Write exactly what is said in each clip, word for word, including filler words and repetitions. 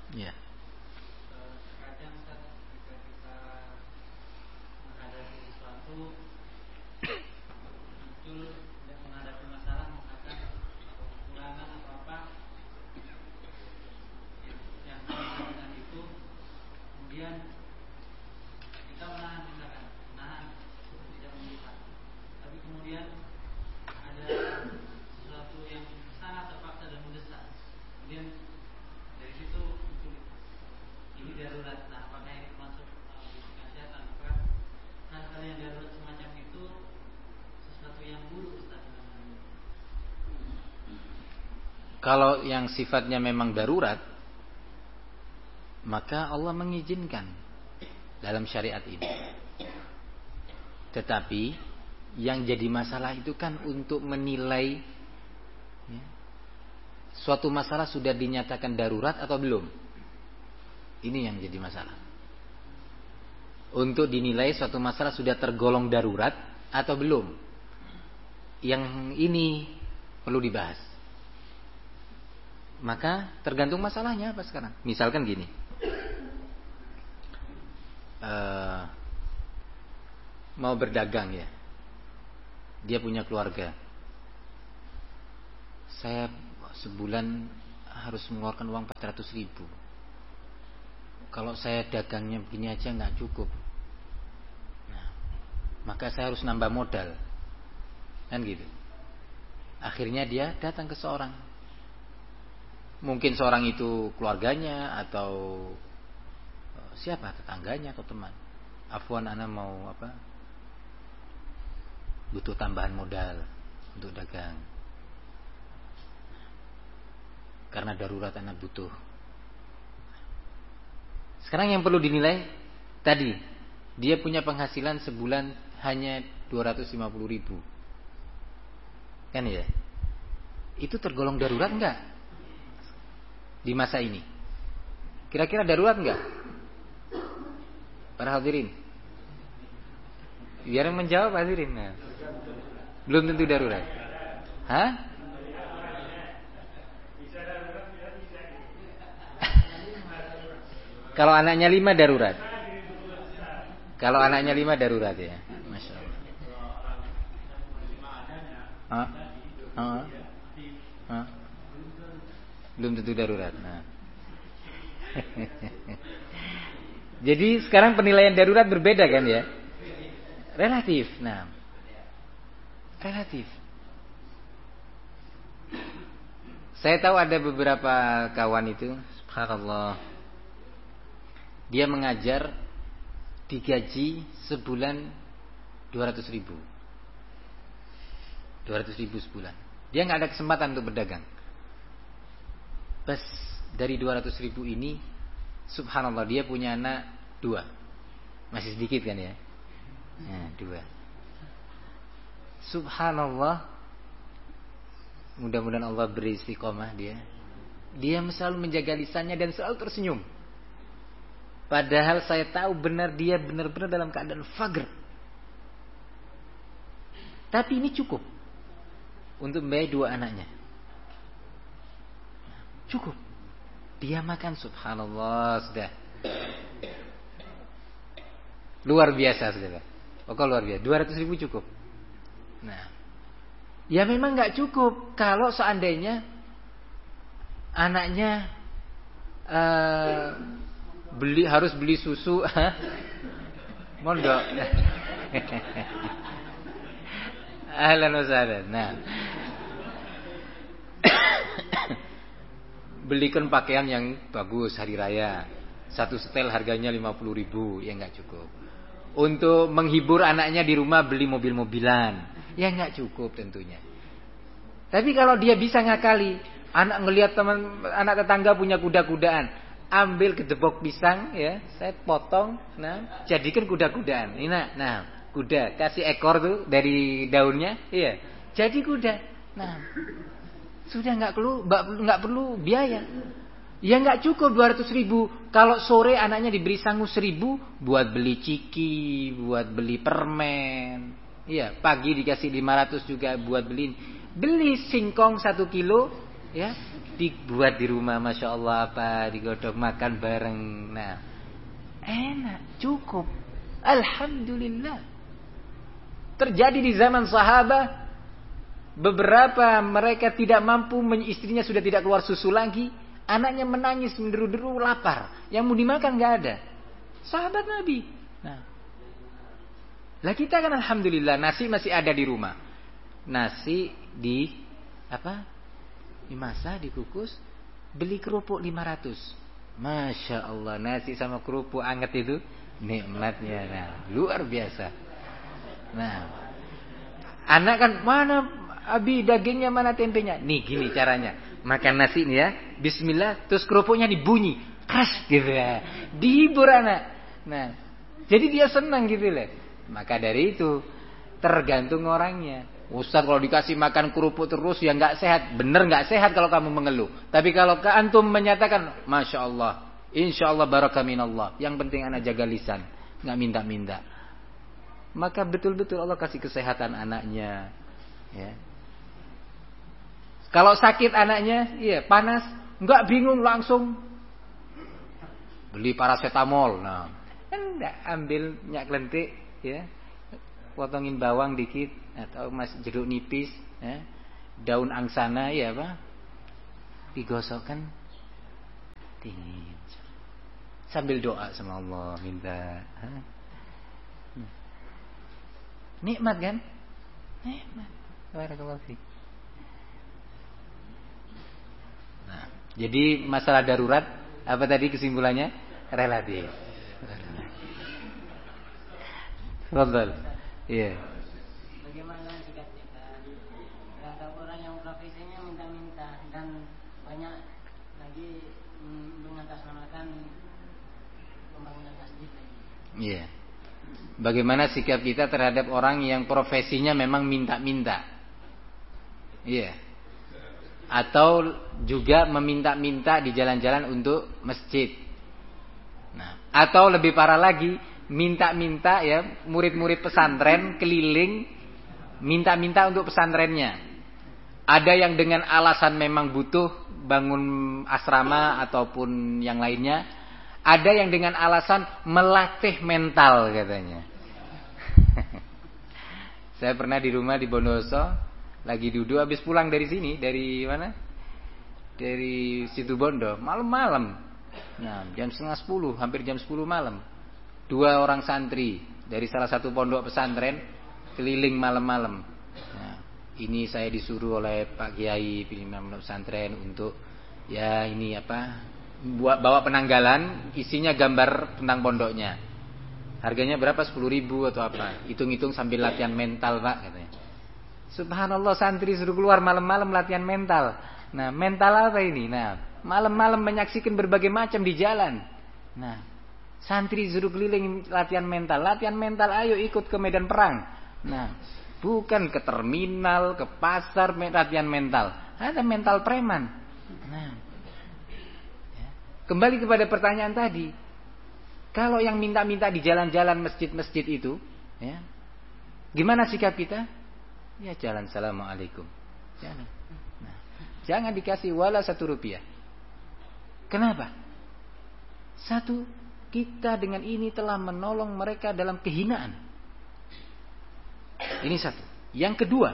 Ya. Terkadang ketika kita menghadapi sesuatu muncul dan menghadapi masalah mengatakan kekurangan atau apa yang sama dengan itu, kemudian kita menahan, misalkan menahan tidak melihat, tapi kemudian ada sesuatu yang sangat terpaksa dan mendesak, kemudian dari situ muncul ini darurat. Nah, apakah ini termasuk uh, bisikan setan? Apakah hal-hal yang darurat semacam itu sesuatu yang buruk, Ustaz? Kalau yang sifatnya memang darurat, maka Allah mengizinkan dalam syariat ini. Tetapi yang jadi masalah itu kan untuk menilai ya, suatu masalah sudah dinyatakan darurat atau belum. Ini yang jadi masalah. Untuk dinilai suatu masalah sudah tergolong darurat atau belum. Yang ini perlu dibahas. Maka tergantung masalahnya apa sekarang. Misalkan gini. Uh, mau berdagang ya. Dia punya keluarga. Saya sebulan harus mengeluarkan uang empat ratus ribu. Kalau saya dagangnya begini aja nggak cukup. Nah, maka saya harus nambah modal. Kan gitu. Akhirnya dia datang ke seorang. Mungkin seorang itu keluarganya atau siapa, tetangganya atau teman. Afwan, ana mau apa? Butuh tambahan modal untuk dagang. Karena darurat ana butuh. Sekarang yang perlu dinilai tadi, dia punya penghasilan sebulan hanya dua ratus lima puluh ribu. Kan ya? Itu tergolong darurat enggak? Di masa ini. Kira-kira darurat enggak? Para hadirin. Biar yang menjawab hadirin. Nah. Belum tentu darurat. Hah? Kalau anaknya lima darurat. Kalau anaknya lima darurat ya. Masya Allah. Hah? Hah? Hah? Belum tentu darurat. Nah. Jadi sekarang penilaian darurat berbeda kan ya? Relatif. Nah. Relatif. Saya tahu ada beberapa kawan itu, subhanallah. Dia mengajar digaji sebulan dua ratus ribu. dua ratus ribu sebulan. Dia nggak ada kesempatan untuk berdagang. Pas dari dua ratus ribu ini, subhanallah, dia punya anak dua. Masih sedikit kan ya? Nah, dua. Subhanallah. Mudah-mudahan Allah beri istiqomah dia. Dia selalu menjaga lisannya dan selalu tersenyum. Padahal saya tahu benar dia benar-benar dalam keadaan faqr. Tapi ini cukup untuk membiayai dua anaknya. Cukup. Dia makan, subhanallah, sudah. Luar biasa, saudara. Pokoknya luar biasa. dua ratus ribu cukup. Nah, ya memang nggak cukup kalau seandainya anaknya uh, beli harus beli susu, mondok. Ahlan wa sahlan. Nah, belikan pakaian yang bagus hari raya, satu setel harganya lima puluh ribu, ya nggak cukup. Untuk menghibur anaknya di rumah beli mobil-mobilan, ya nggak cukup tentunya. Tapi kalau dia bisa ngakali, anak ngelihat teman anak tetangga punya kuda-kudaan, ambil gedebok pisang, ya, saya potong, nah, jadikan kuda-kudaan. Ini nah, nah, kuda, kasih ekor tuh dari daunnya, iya, jadi kuda. Nah, sudah nggak perlu nggak perlu biaya. Ya nggak cukup dua ratus ribu. Kalau sore anaknya diberi sangu seribu buat beli ciki, buat beli permen. Iya, pagi dikasih lima ratus juga buat beli beli singkong satu kilo, ya. dibuat di rumah, masya Allah apa, digodok makan bareng. Nah, enak, cukup. Alhamdulillah. Terjadi di zaman sahabat, beberapa mereka tidak mampu, istrinya sudah tidak keluar susu lagi, anaknya menangis menderu-deru lapar, yang mau dimakan nggak ada. Sahabat Nabi. Nah, lah kita kan alhamdulillah nasi masih ada di rumah. Nasi di apa? Dimasak, dikukus, beli kerupuk lima ratus. Masya Allah, nasi sama kerupuk anget itu nikmatnya, nah, luar biasa. Nah, anak kan mana abi dagingnya, mana tempenya? Nih gini caranya, makan nasi nih ya, bismillah, terus kerupuknya dibunyi, keras gitu ya, dihibur anak. Nah, jadi dia senang gitu loh. Maka dari itu tergantung orangnya. Ustaz kalau dikasih makan kerupuk terus ya nggak sehat, bener nggak sehat kalau kamu mengeluh. Tapi kalau ke antum menyatakan, masya Allah, insya Allah barakah minallah, yang penting anak jaga lisan, nggak minta-minta, maka betul-betul Allah kasih kesehatan anaknya. Ya. Kalau sakit anaknya, iya panas, nggak bingung langsung beli paracetamol. Nah, enggak, ambil minyak lentik, ya, potongin bawang dikit atau mas jeruk nipis, ya, daun angsana, ya apa, digosokkan, dingin, sambil doa sama Allah, minta. Hah? Nikmat kan? Nikmat. Barakallahu fiik. Nah, jadi masalah darurat apa tadi kesimpulannya? Relatif. Fadhal. Iya. Bagaimana sikap kita terhadap orang yang profesinya minta-minta dan banyak lagi mengatasnamakan pembangunan masjid? Iya. Bagaimana sikap kita terhadap orang yang profesinya memang minta-minta? Iya. Atau juga meminta-minta di jalan-jalan untuk masjid. Nah, atau lebih parah lagi, minta-minta ya, murid-murid pesantren keliling minta-minta untuk pesantrennya. Ada yang dengan alasan memang butuh bangun asrama ataupun yang lainnya. Ada yang dengan alasan melatih mental katanya. Saya pernah di rumah di Bondowoso, lagi duduk habis pulang dari sini, dari mana? Dari situ Bondo, malam-malam. Nah, jam setengah sepuluh, hampir jam sepuluh malam. Dua orang santri dari salah satu pondok pesantren keliling malam-malam. Nah, ini saya disuruh oleh Pak Kiai pimpinan pesantren untuk ya ini apa? Buat bawa penanggalan, isinya gambar tentang pondoknya. Harganya berapa? sepuluh ribu atau apa? Hitung-hitung sambil latihan mental, Pak, katanya. Subhanallah, santri suruh keluar malam-malam latihan mental. Nah, mental apa ini? Nah, malam-malam menyaksikan berbagai macam di jalan. Nah, santri suruh keliling latihan mental. Latihan mental, ayo ikut ke medan perang. Nah, bukan ke terminal, ke pasar, latihan mental. Ada mental preman. Nah, ya. Kembali kepada pertanyaan tadi. Kalau yang minta-minta di jalan-jalan masjid-masjid itu, ya, gimana sikap kita? Ya jalan, assalamualaikum. Jangan. Nah, jangan dikasih wala satu rupiah. Kenapa? Satu, kita dengan ini telah menolong mereka dalam kehinaan. Ini satu. Yang kedua,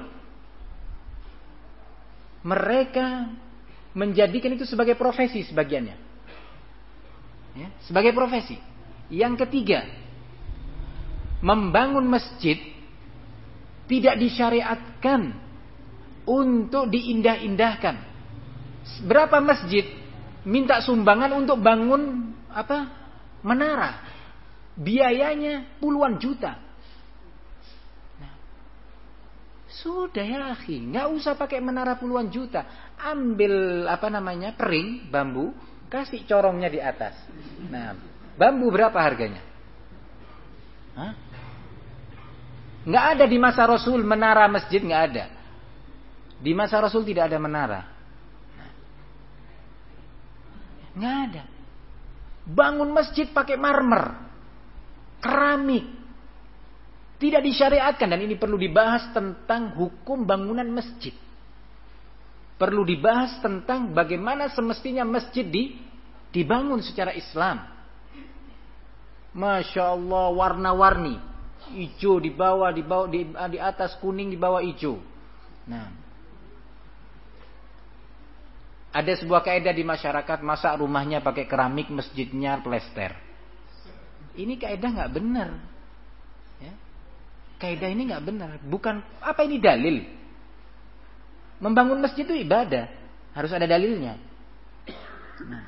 mereka menjadikan itu sebagai profesi sebagiannya, ya, sebagai profesi. Yang ketiga, membangun masjid tidak disyariatkan untuk diindah-indahkan. Berapa masjid minta sumbangan untuk bangun apa? Menara. Biayanya puluhan juta. Nah, sudah ya akhi, nggak usah pakai menara puluhan juta. Ambil apa namanya? Pering, bambu, kasih corongnya di atas. Nah, bambu berapa harganya? Hah? Nggak ada di masa Rasul menara masjid, nggak ada. Di masa Rasul tidak ada menara. Nggak ada. Bangun masjid pakai marmer, keramik, tidak disyariatkan. Dan ini perlu dibahas tentang hukum bangunan masjid. Perlu dibahas tentang bagaimana semestinya masjid di, dibangun secara Islam. Masya Allah, warna-warni, hijau di bawah, di bawah, di, di atas kuning, di bawah hijau. Nah, ada sebuah kaidah di masyarakat, masa rumahnya pakai keramik, masjidnya plester. Ini kaidah nggak benar. Ya. Kaidah ini nggak benar. Bukan apa ini dalil? Membangun masjid itu ibadah, harus ada dalilnya. Nah,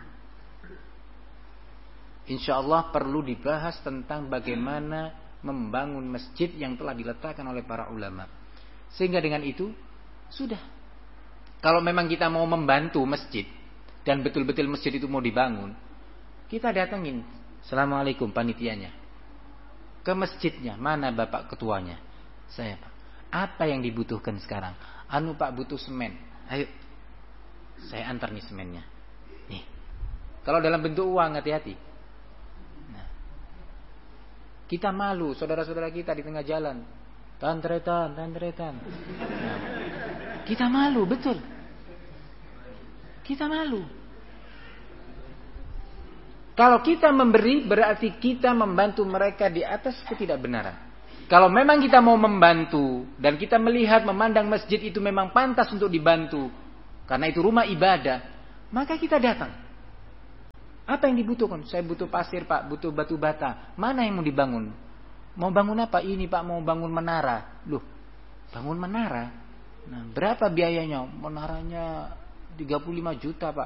insya Allah perlu dibahas tentang bagaimana membangun masjid yang telah diletakkan oleh para ulama. Sehingga dengan itu sudah. Kalau memang kita mau membantu masjid dan betul-betul masjid itu mau dibangun, kita datangin, assalamualaikum panitianya, ke masjidnya, mana bapak ketuanya? Saya pak. Apa yang dibutuhkan sekarang? Anu pak butuh semen. Ayo, saya antar nih semennya. Nih, kalau dalam bentuk uang hati-hati. Nah, kita malu, saudara-saudara kita di tengah jalan, tantretan, tantretan. Nah, kita malu, betul. Kita malu. Kalau kita memberi, berarti kita membantu mereka di atas ketidakbenaran. Kalau memang kita mau membantu dan kita melihat memandang masjid itu memang pantas untuk dibantu karena itu rumah ibadah, maka kita datang. Apa yang dibutuhkan? Saya butuh pasir pak, butuh batu bata. Mana yang mau dibangun? Mau bangun apa? Ini pak, mau bangun menara. Loh, bangun menara? Nah, berapa biayanya? Menaranya tiga puluh lima juta pak.